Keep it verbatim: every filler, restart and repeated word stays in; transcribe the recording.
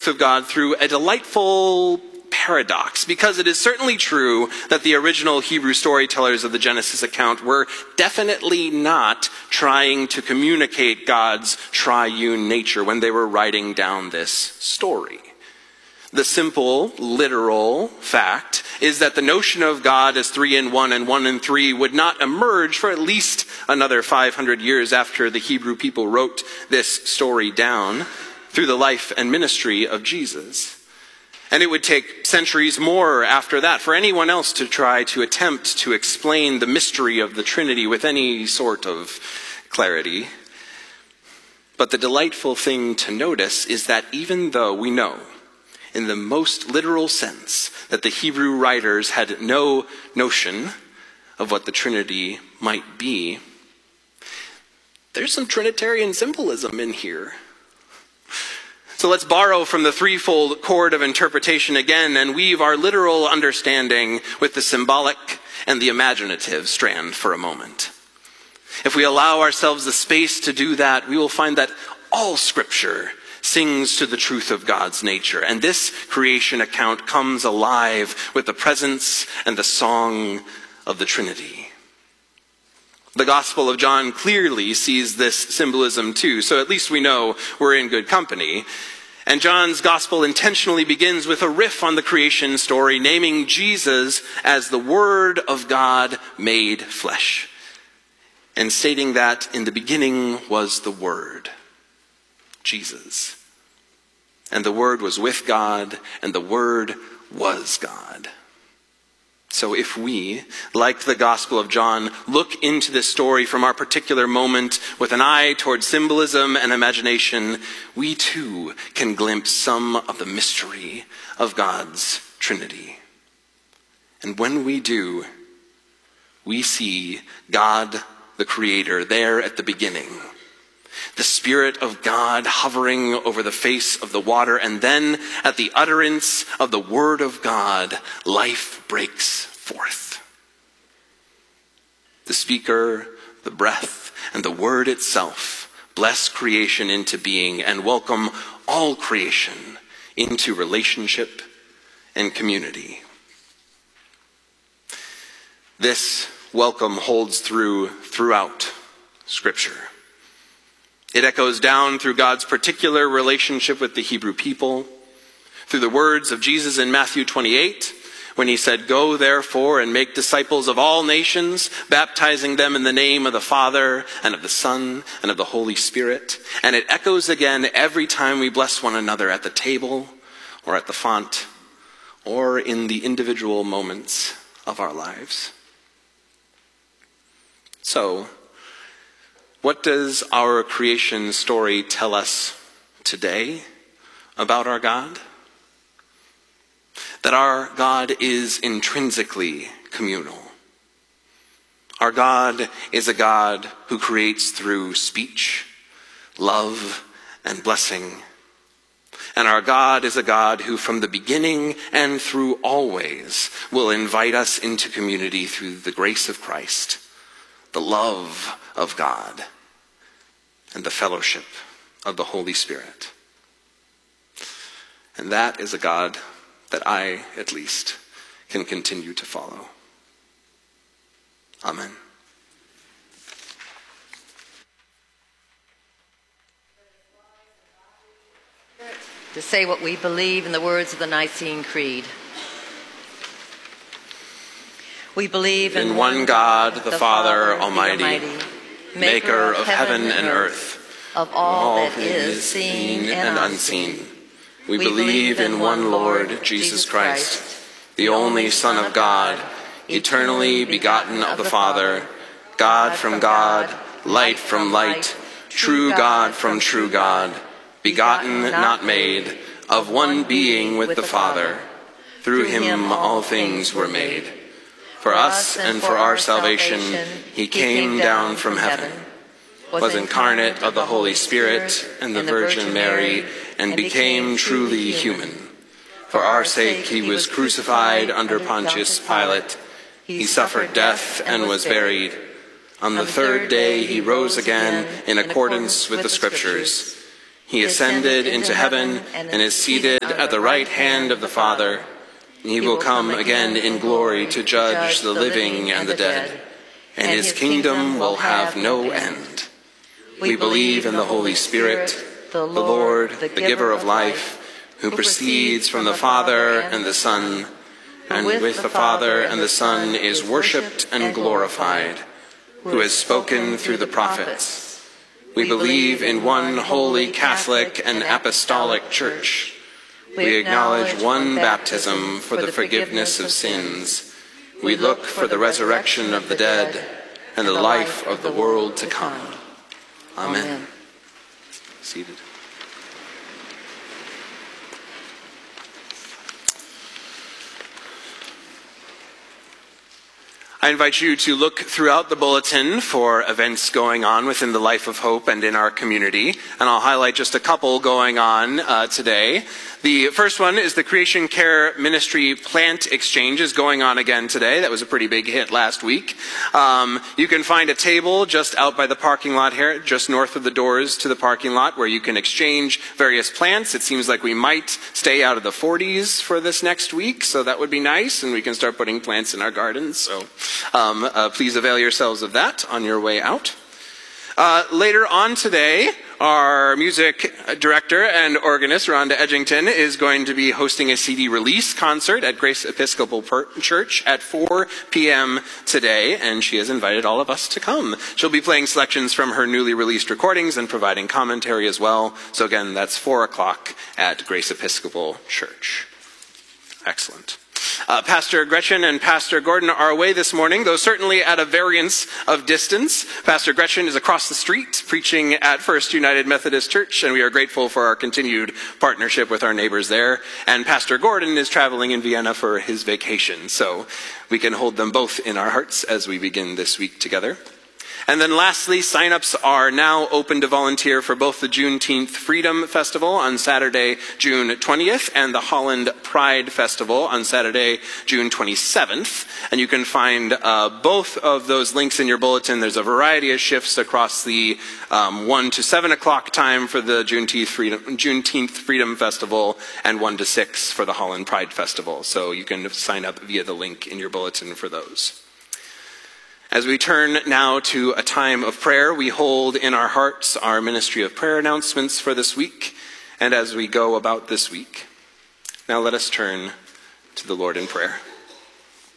of God through a delightful paradox, because it is certainly true that the original Hebrew storytellers of the Genesis account were definitely not trying to communicate God's triune nature when they were writing down this story. The simple, literal fact is that the notion of God as three in one and one in three would not emerge for at least another five hundred years after the Hebrew people wrote this story down through the life and ministry of Jesus. And it would take centuries more after that for anyone else to try to attempt to explain the mystery of the Trinity with any sort of clarity. But the delightful thing to notice is that even though we know, in the most literal sense, that the Hebrew writers had no notion of what the Trinity might be, there's some Trinitarian symbolism in here. So let's borrow from the threefold cord of interpretation again and weave our literal understanding with the symbolic and the imaginative strand for a moment. If we allow ourselves the space to do that, we will find that all Scripture sings to the truth of God's nature, and this creation account comes alive with the presence and the song of the Trinity. The Gospel of John clearly sees this symbolism too, so at least we know we're in good company. And John's Gospel intentionally begins with a riff on the creation story, naming Jesus as the Word of God made flesh, and stating that in the beginning was the Word, Jesus. And the Word was with God, and the Word was God. So if we, like the Gospel of John, look into this story from our particular moment with an eye toward symbolism and imagination, we too can glimpse some of the mystery of God's Trinity. And when we do, we see God, the Creator, there at the beginning. The Spirit of God hovering over the face of the water, and then at the utterance of the Word of God, life breaks forth. The speaker, the breath, and the Word itself bless creation into being and welcome all creation into relationship and community. This welcome holds through throughout Scripture. It echoes down through God's particular relationship with the Hebrew people, through the words of Jesus in Matthew twenty-eight, when he said, "Go therefore and make disciples of all nations, baptizing them in the name of the Father and of the Son and of the Holy Spirit." And it echoes again every time we bless one another at the table or at the font or in the individual moments of our lives. So, what does our creation story tell us today about our God? That our God is intrinsically communal. Our God is a God who creates through speech, love, and blessing. And our God is a God who from the beginning and through always will invite us into community through the grace of Christ, the love of God, and the fellowship of the Holy Spirit. And that is a God that I, at least, can continue to follow. Amen. To say what we believe in the words of the Nicene Creed. We believe in, in one God, the, the Father, Father Almighty, Almighty, maker of heaven and earth, of all, all that is seen and unseen. We, we believe in one Lord, Jesus Christ, the only Son of God, eternally begotten of the Father, God from God, light from light, true God from true God, begotten, not made, of one being with the Father. Through him all things were made. For us and for our salvation, he came down from heaven, was incarnate of the Holy Spirit and the Virgin Mary, and became truly human. For our sake he was crucified under Pontius Pilate. He suffered death and was buried. On the third day he rose again in accordance with the Scriptures. He ascended into heaven and is seated at the right hand of the Father. He will come again in glory to judge the living and the dead, and his kingdom will have no end. We believe in the Holy Spirit, the Lord, the giver of life, who proceeds from the Father and the Son, and with the Father and the Son is worshipped and glorified, who has spoken through the prophets. We believe in one holy Catholic and Apostolic Church. We acknowledge one baptism for the forgiveness of sins. We look for the resurrection of the dead and the life of the world to come. Amen. Seated. I invite you to look throughout the bulletin for events going on within the Life of Hope and in our community, and I'll highlight just a couple going on uh, today. The first one is the Creation Care Ministry Plant Exchange is going on again today. That was a pretty big hit last week. Um, you can find a table just out by the parking lot here, just north of the doors to the parking lot, where you can exchange various plants. It seems like we might stay out of the forties for this next week, so that would be nice, and we can start putting plants in our gardens. So um, uh, please avail yourselves of that on your way out. Uh, later on today, our music director and organist, Rhonda Edgington, is going to be hosting a C D release concert at Grace Episcopal Church at four p.m. today, and she has invited all of us to come. She'll be playing selections from her newly released recordings and providing commentary as well. So again, that's four o'clock at Grace Episcopal Church. Excellent. Uh, Pastor Gretchen and Pastor Gordon are away this morning, though certainly at a variance of distance. Pastor Gretchen is across the street preaching at First United Methodist Church, and we are grateful for our continued partnership with our neighbors there. And Pastor Gordon is traveling in Vienna for his vacation, so we can hold them both in our hearts as we begin this week together. And then lastly, sign-ups are now open to volunteer for both the Juneteenth Freedom Festival on Saturday, June twentieth, and the Holland Pride Festival on Saturday, June twenty-seventh. And you can find uh, both of those links in your bulletin. There's a variety of shifts across the um, one to seven o'clock time for the Juneteenth Freedom, Juneteenth Freedom Festival and one to six for the Holland Pride Festival. So you can sign up via the link in your bulletin for those. As we turn now to a time of prayer, we hold in our hearts our ministry of prayer announcements for this week, and as we go about this week. Now let us turn to the Lord in prayer.